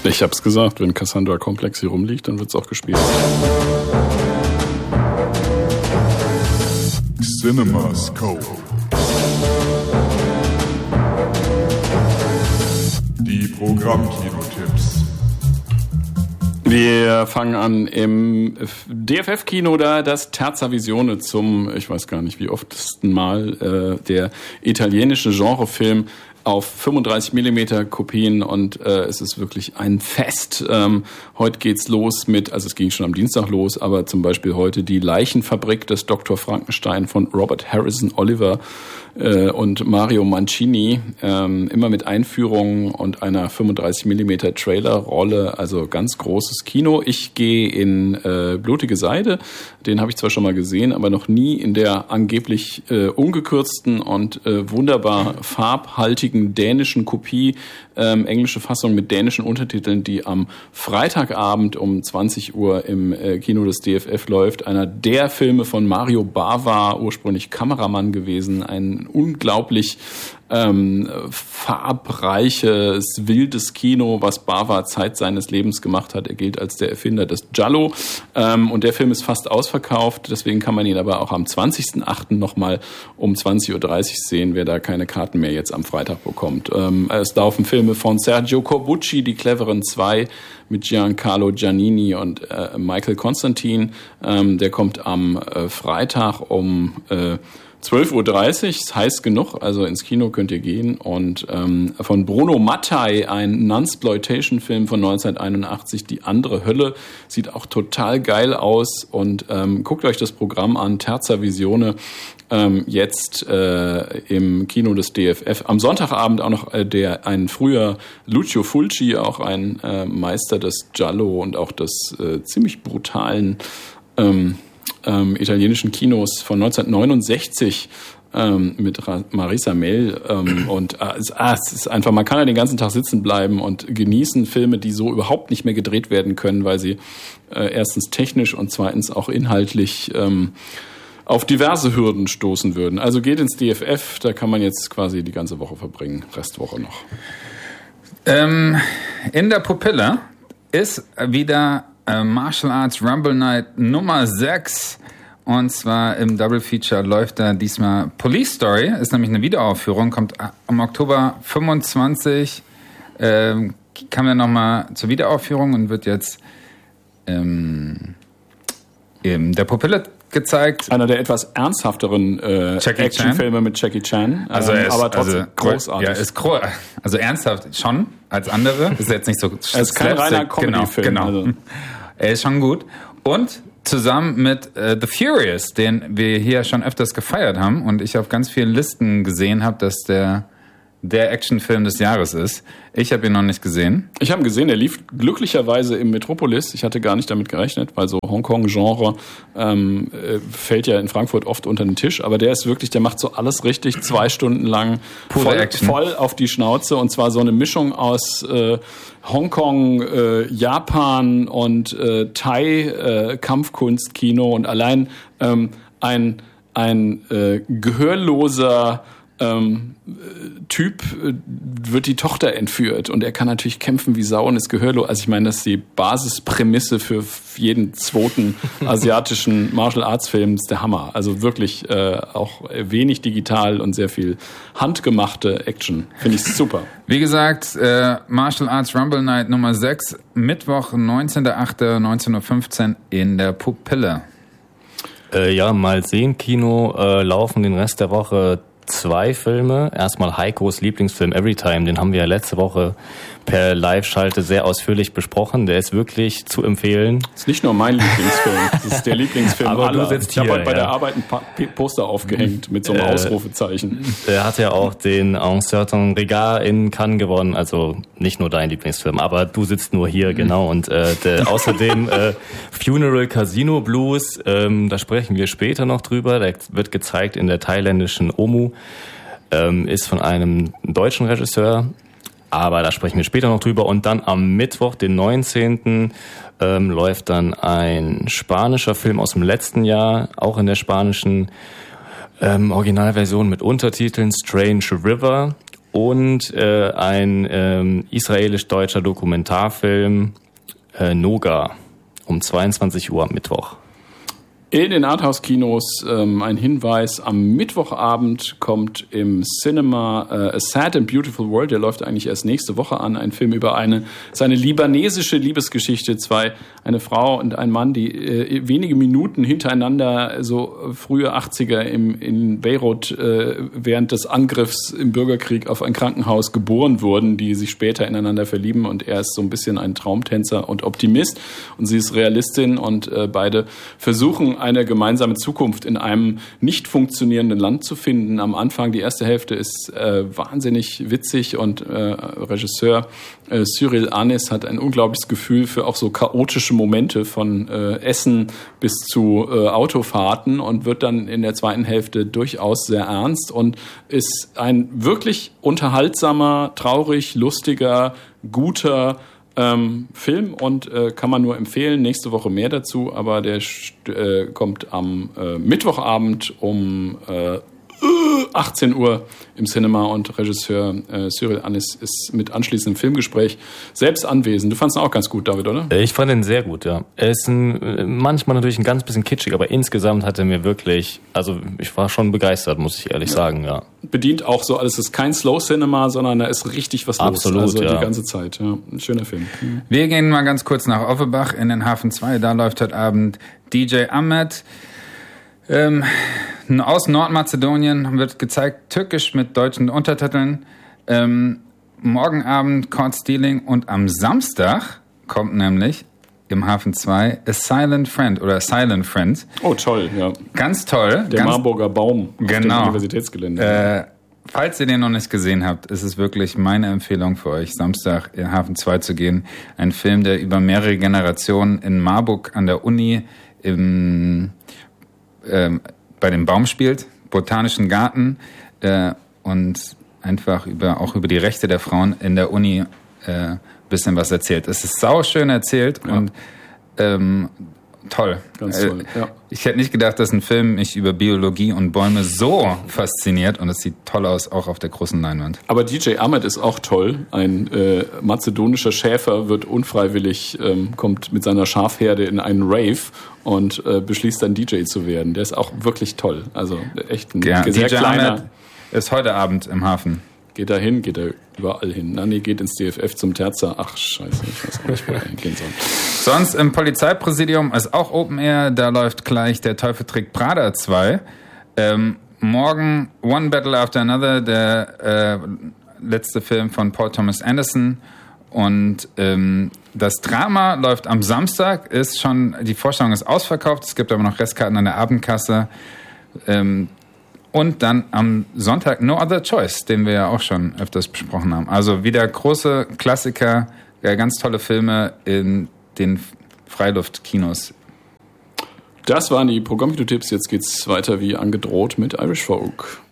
Ich hab's gesagt, wenn Cassandra Complex hier rumliegt, dann wird's auch gespielt. CinemaScope. Die Programmkinotipps. Wir fangen an im DFF-Kino, da das Terza Visione zum, ich weiß gar nicht wie oftsten Mal, der italienische Genrefilm auf 35mm Kopien und es ist wirklich ein Fest. Heute geht's los mit, also es ging schon am Dienstag los, aber zum Beispiel heute die Leichenfabrik des Dr. Frankenstein von Robert Harrison Oliver und Mario Mancini, immer mit Einführungen und einer 35mm Trailerrolle, also ganz großes Kino. Ich gehe in Blutige Seide, den habe ich zwar schon mal gesehen, aber noch nie in der angeblich ungekürzten und wunderbar farbhaltigen dänischen Kopie, englische Fassung mit dänischen Untertiteln, die am Freitagabend um 20 Uhr im Kino des DFF läuft. Einer der Filme von Mario Bava, ursprünglich Kameramann gewesen, ein unglaublich farbreiches, wildes Kino, was Bava Zeit seines Lebens gemacht hat. Er gilt als der Erfinder des Giallo und der Film ist fast ausverkauft, deswegen kann man ihn aber auch am 20.08. nochmal um 20.30 Uhr sehen, wer da keine Karten mehr jetzt am Freitag bekommt. Es laufen Filme von Sergio Corbucci, Die Cleveren 2 mit Giancarlo Giannini und Michael Constantine. Der kommt am Freitag um 12.30 Uhr, ist heiß genug, also ins Kino könnt ihr gehen. Und von Bruno Mattei, ein Nunsploitation-Film von 1981, Die andere Hölle, sieht auch total geil aus. Und guckt euch das Programm an, Terza Visione, jetzt im Kino des DFF. Am Sonntagabend auch noch ein früher Lucio Fulci, auch ein Meister des Giallo und auch des ziemlich brutalen italienischen Kinos von 1969 mit Marisa Mell und es ist einfach, man kann ja den ganzen Tag sitzen bleiben und genießen Filme, die so überhaupt nicht mehr gedreht werden können, weil sie erstens technisch und zweitens auch inhaltlich auf diverse Hürden stoßen würden. Also geht ins DFF, da kann man jetzt quasi die ganze Woche verbringen, Restwoche noch. In der Pupille ist wieder Martial Arts Rumble Night Nummer 6. Und zwar im Double Feature läuft da diesmal Police Story. Ist nämlich eine Wiederaufführung, kommt am Oktober 25. Kam dann nochmal zur Wiederaufführung und wird jetzt in der Pupille gezeigt. Einer der etwas ernsthafteren Actionfilme mit Jackie Chan. Also aber trotzdem großartig. Ja, also ernsthaft schon als andere. Ist jetzt nicht so. Es ist kein reiner Comedy-Film. Genau. Also. Er ist schon gut. Und zusammen mit The Furious, den wir hier schon öfters gefeiert haben und ich auf ganz vielen Listen gesehen habe, dass der Actionfilm des Jahres ist. Ich habe ihn noch nicht gesehen. Ich habe ihn gesehen, er lief glücklicherweise im Metropolis. Ich hatte gar nicht damit gerechnet, weil so Hongkong-Genre fällt ja in Frankfurt oft unter den Tisch. Aber der ist wirklich, der macht so alles richtig, 2 Stunden lang voll auf die Schnauze. Und zwar so eine Mischung aus Hongkong, Japan und Thai-Kampfkunstkino. Und allein ein gehörloser Typ wird die Tochter entführt und er kann natürlich kämpfen wie Sau und ist gehörlos. Also ich meine, das ist die Basisprämisse für jeden zweiten asiatischen Martial Arts Film, ist der Hammer. Also wirklich auch wenig digital und sehr viel handgemachte Action. Finde ich super. Wie gesagt, Martial Arts Rumble Night Nummer 6, Mittwoch, 19.08.19.15 Uhr in der Pupille. Ja, mal sehen, Kino laufen den Rest der Woche 2 Filme. Erstmal Heikos Lieblingsfilm Everytime, den haben wir ja letzte Woche per Live-Schalte sehr ausführlich besprochen. Der ist wirklich zu empfehlen. Das ist nicht nur mein Lieblingsfilm, das ist der Lieblingsfilm aber aller. Du sitzt ich habe hier, heute bei der Arbeit ein Poster aufgehängt mit so einem Ausrufezeichen. Er hat ja auch den En certain regard in Cannes gewonnen, also nicht nur dein Lieblingsfilm, aber du sitzt nur hier, genau. Und außerdem Funeral Casino Blues, da sprechen wir später noch drüber. Der wird gezeigt in der thailändischen Omu. Ist von einem deutschen Regisseur, aber da sprechen wir später noch drüber. Und dann am Mittwoch, den 19. läuft dann ein spanischer Film aus dem letzten Jahr, auch in der spanischen Originalversion mit Untertiteln, Strange River. und ein israelisch-deutscher Dokumentarfilm Noga um 22 Uhr am Mittwoch. In den Arthouse-Kinos ein Hinweis, am Mittwochabend kommt im Cinema A Sad and Beautiful World, der läuft eigentlich erst nächste Woche an, ein Film über seine libanesische Liebesgeschichte, eine Frau und ein Mann, die wenige Minuten hintereinander, so frühe 80er in Beirut während des Angriffs im Bürgerkrieg auf ein Krankenhaus geboren wurden, die sich später ineinander verlieben, und er ist so ein bisschen ein Traumtänzer und Optimist und sie ist Realistin, und beide versuchen, eine gemeinsame Zukunft in einem nicht funktionierenden Land zu finden. Am Anfang, die erste Hälfte ist wahnsinnig witzig, und Regisseur Cyril Anis hat ein unglaubliches Gefühl für auch so chaotische Momente von Essen bis zu Autofahrten, und wird dann in der zweiten Hälfte durchaus sehr ernst und ist ein wirklich unterhaltsamer, traurig, lustiger, guter Film, und kann man nur empfehlen. Nächste Woche mehr dazu, aber der kommt am Mittwochabend um 18 Uhr im Cinema, und Regisseur Cyril Anis ist mit anschließendem Filmgespräch selbst anwesend. Du fandst ihn auch ganz gut, David, oder? Ich fand ihn sehr gut, ja. Er ist manchmal natürlich ein ganz bisschen kitschig, aber insgesamt hat er mir wirklich, also ich war schon begeistert, muss ich ehrlich sagen, ja. Bedient auch so alles, ist kein Slow Cinema, sondern da ist richtig was Absolut, los. Also ja. Die ganze Zeit, ja. Ein schöner Film. Wir gehen mal ganz kurz nach Offenbach in den Hafen 2. Da läuft heute Abend DJ Ahmed. Aus Nordmazedonien wird gezeigt, türkisch mit deutschen Untertiteln. Morgen Abend Caught Stealing, und am Samstag kommt nämlich im Hafen 2 A Silent Friend oder Silent Friend. Oh, toll, ja. Ganz toll. Der Marburger Baum auf dem Genau. Universitätsgelände. Falls ihr den noch nicht gesehen habt, ist es wirklich meine Empfehlung für euch, Samstag in Hafen 2 zu gehen. Ein Film, der über mehrere Generationen in Marburg an der Uni bei dem Baum spielt, Botanischen Garten, und einfach auch über die Rechte der Frauen in der Uni bisschen was erzählt. Es ist sauschön erzählt, ja. Und toll. Ganz toll, ja. Ich hätte nicht gedacht, dass ein Film mich über Biologie und Bäume so fasziniert, und es sieht toll aus, auch auf der großen Leinwand. Aber DJ Ahmed ist auch toll. Ein mazedonischer Schäfer wird unfreiwillig, kommt mit seiner Schafherde in einen Rave und beschließt dann DJ zu werden. Der ist auch wirklich toll. Also echt ein sehr DJ kleiner. Ahmed ist heute Abend im Hafen. Geht da hin, geht er überall hin. Nee, geht ins DFF zum Terza. Ach, scheiße, ich weiß auch nicht, wo er hingehen soll. Sonst im Polizeipräsidium ist auch Open Air. Da läuft gleich Der Teufel trägt Prada 2. Morgen One Battle After Another, der letzte Film von Paul Thomas Anderson. Und das Drama läuft am Samstag. Die Vorstellung ist ausverkauft. Es gibt aber noch Restkarten an der Abendkasse. Und dann am Sonntag No Other Choice, den wir ja auch schon öfters besprochen haben. Also wieder große Klassiker, ganz tolle Filme in den Freiluftkinos. Das waren die Programmkino-Tipps. Jetzt geht's weiter wie angedroht mit Irish Folk.